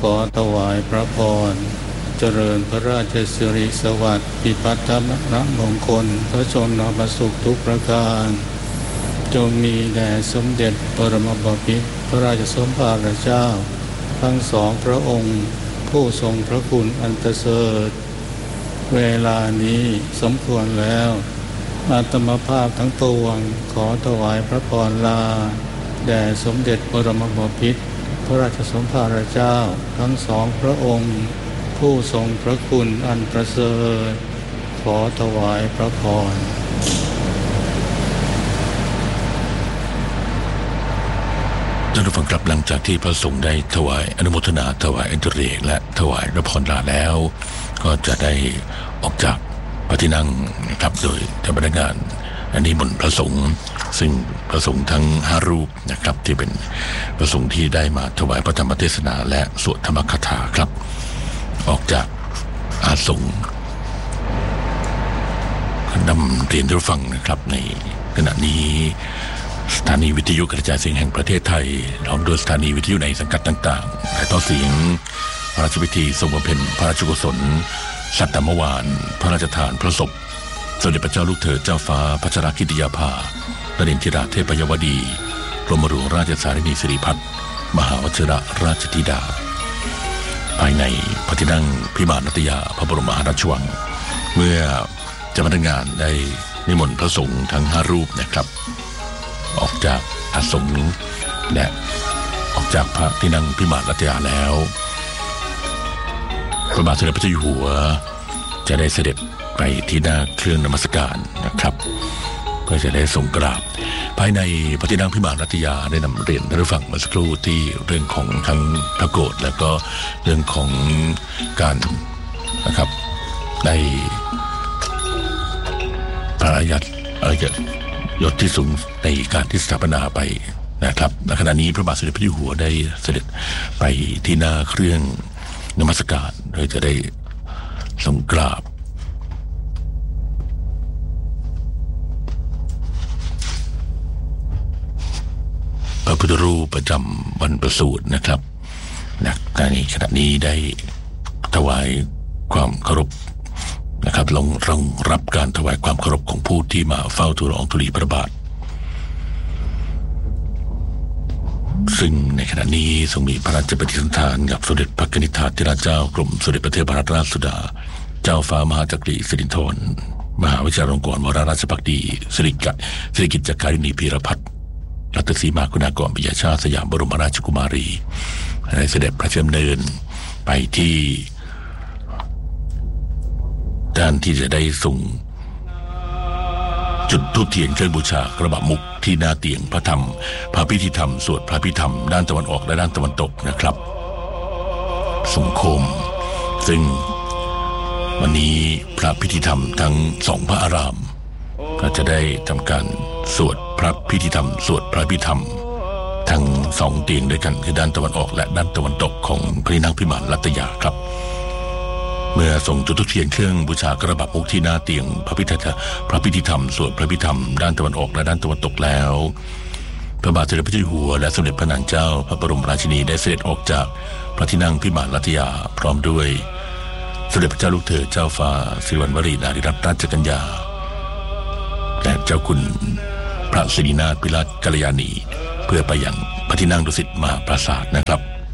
อถวายพระพรเจริญพระราชสิริสวัสดิ์พิพัฒนมงคลพระชนมสุขทุกประการจงมีแด่สมเด็จบรมบพิตรพระราชสมภารเจ้าทั้งสองพระองค์ผู้ทรงพระคุณอันประเสริฐเวลานี้สมควรแล้วอาตมาภาพทั้งปวงขอถวายพระพรลาแด่สมเด็จบรมบพิตรพระราชสมภารเจ้าทั้งสองพระองค์ผู้ทรงพระคุณอันประเสริฐขอถวายพระพรท่านผู้ฟังครับหลังจากที่พระสงฆ์ได้ถวายอนุโมทนาถวายอันตรเรกและถวายพระพรลาแล้วก็จะได้ออกจากพระที่นั่งนะครับโดยเจ้าพนักงานนิมนต์พระสงฆ์ซึ่งพระสงฆ์ทั้ง5รูปนะครับที่เป็นพระสงฆ์ที่ได้มาถวายพระธรรมเทศนาและสวดธรรมคาถาครับออกจากอาสงฆ์นำเรียนท่านผู้ฟังนะครับในขณะนี้สถานีวิทยุกระจายเสียงแห่งประเทศไทยพร้อมด้วยสถานีวิทยุในสังกัดต่างๆถ่ายทอดเสียงพระราชพิธีทรงบำเพ็ญพระราชกุศลสัตตมวานพระราชทานพระศพสมเด็จพระเจ้าลูกเธอเจ้าฟ้าพัชรกิติยาภานเรนทิราเทพยวดีกรมหลวงราชสารินีสิริพัฒน์มหาวชิรราชธิดาภายในพระที่นั่งพิมานนัตยาพระบรมมหาราชวังเมื่อเจ้าพนักงานได้นิมนต์พระสงฆ์ทั้ง5รูปนะครับออกจากอาสมและออกจากพระที่นั่งพิมานนัตยาแล้วพระบาทสมเด็จพระเจ้าอยู่หัวจะได้เสด็จไปที่หน้าเครื่องนมัสการนะครับก็จะได้ทรงกราบภายในพระที่นั่งพิมานนัตยาได้นำเรียนท่านผู้ฟังเมื่อสักครู่ที่เรื่องของทั้งพระโกรธแล้วก็เรื่องของการนะครับได้พระราชยศที่สูงในการที่สถาปนาไปนะครับในขณะนี้พระบาทสมเด็จพระเจ้าอยู่หัวได้เสด็จไปที่หน้าเครื่องนมัสการโดยจะได้ทรงกราบพระพุทธรูปประจำวันประสูตินะครับในขณะนี้ได้ถวายความเคารพนะครับลงรับการถวายความเคารพของผู้ที่มาเฝ้าทูลละอองธุลีพระบาทซึ่งในขณะนี้ทรงมีพระราชปฏิสันถานกับสมเด็จพระนิธิธิราชเจ้ากรมสมเด็จพระเทพรัตนราชสุดาเจ้าฟ้ามหาจักรีสิรินธรมหาวิชาลงกรณวโรราชภักดีสิริกิติ์จักรินีพีรพัฒน์รัตนศรีมาคุณากรปิยชาติสยามบรมราชกุมารีได้เสด็จพระราชดำเนินไปที่ด้านที่จะได้ส่งจุดธูปเทียนเครื่องบูชากระบะมุกที่หน้าเตียงพระธรรมพระพิธีธรรมสวดพระพิธรรมด้านตะวันออกและด้านตะวันตกนะครับทรงโคมซึ่งวันนี้พระพิธีธรรมทั้ง2พระอารามก็จะได้ทำการสวดพระพิธีธรรมสวดพระพิธรรมทั้ง2เตียงด้วยกันคือด้านตะวันออกและด้านตะวันตกของพระที่นั่งพิมานนัตยาครับเมื่อส่งจุดธูปเทียนเครื่องบูชากระบะมุกที่หน้าเตียงพระพิธีธรรมสวดพระพิธรรมด้านตะวันออกและด้านตะวันตกแล้วพระบาทสมเด็จพระเจ้าอยู่หัวและสมเด็จพระนางเจ้าพระบรมราชินีได้เสด็จออกจากพระที่นั่งพิมานนัตยาพร้อมด้วยสมเด็จพระเจ้าลูกเธอเจ้าฟ้าสิริวัณวรีนารีรัตนราชกัญญาและเจ้าคุณพระสิรินาถปิลกัลยาณีเพื่อไปยังพระที่นั่งดุสิตมหาปราสาทนะครับ